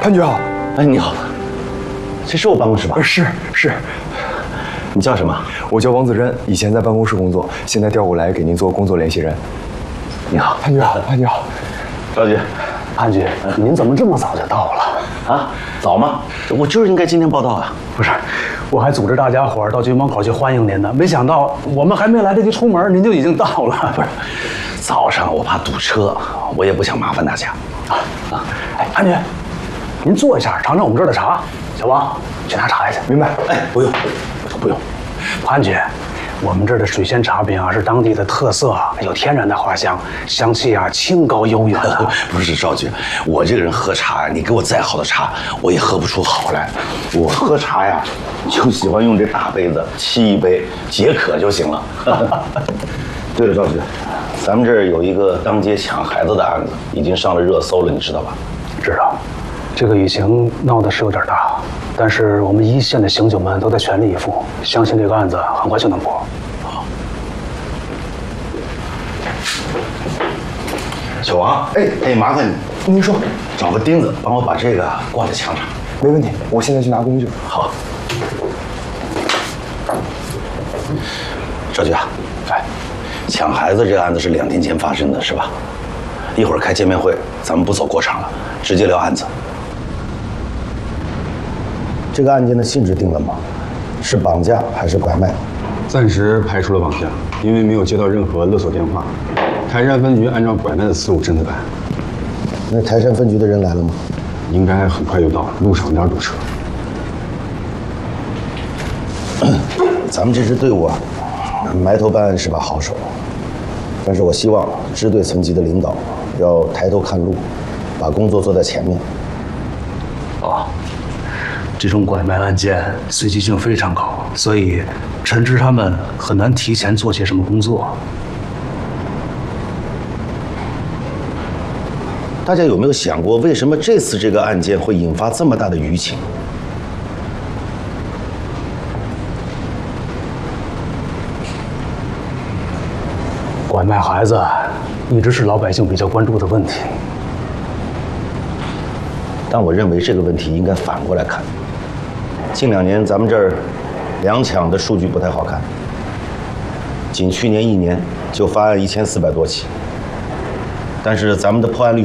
潘局好。 哎，你好，这是我办公室吧？ 是。 你叫什么？ 我叫王子珍，以前在办公室工作，现在调过来给您做工作联系人。 你好， 潘局好，潘局好。 赵局， 潘局，您怎么这么早就到了？ 啊，早吗？我就是应该今天报道啊。 不是，我还组织大家伙儿到军门口去欢迎您呢，没想到我们还没来得及出门，您就已经到了。 不是，早上我怕堵车，我也不想麻烦大家。 哎，潘局，您坐一下，尝尝我们这儿的茶。小王，去拿茶去。 明白。 哎，不用，不用。 潘局，我们这儿的水仙茶饼啊是当地的特色，有天然的花香，香气啊清高悠远。 不是赵局，我这个人喝茶，你给我再好的茶，我也喝不出好来。我喝茶呀，就喜欢用这大杯子沏一杯，解渴就行了。对了，赵局，咱们这儿有一个当街抢孩子的案子，已经上了热搜了，你知道吧？ 知道，这个雨情闹得是有点大，但是我们一线的刑警们都在全力以赴，相信这个案子很快就能破。 小王，哎，麻烦你， 您说， 找个钉子帮我把这个挂在墙上。 没问题，我现在去拿工具。 好。赵局啊，哎，抢孩子这个案子是2天前发生的，是吧？一会儿开见面会，咱们不走过场了，直接聊案子。 这个案件的性质定了吗？是绑架还是拐卖？ 暂时排除了绑架，因为没有接到任何勒索电话。台山分局按照拐卖的思路正在办。 那台山分局的人来了吗？ 应该很快就到，路上有点堵车。 咱们这支队伍啊，埋头办案是把好手，但是我希望支队层级的领导要抬头看路，把工作做在前面。 这种拐卖案件随机性非常高，所以陈芝他们很难提前做些什么工作。 大家有没有想过，为什么这次这个案件会引发这么大的舆情？ 拐卖孩子一直是老百姓比较关注的问题， 但我认为这个问题应该反过来看。近2年咱们这儿2抢的数据不太好看，仅去年1年就发案1400多起，但是咱们的破案率